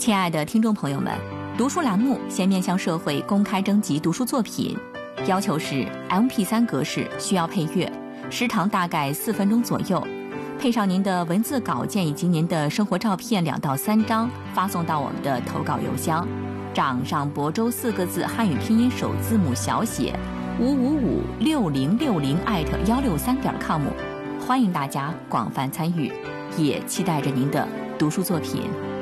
亲爱的听众朋友们，读书栏目现面向社会公开征集读书作品，要求是 MP3 格式，需要配乐，时长大概4分钟左右，配上您的文字稿件以及您的生活照片2到3张，发送到我们的投稿邮箱掌上亳州4个字汉语拼音首字母小写5556060@163.com，欢迎大家广泛参与，也期待着您的读书作品。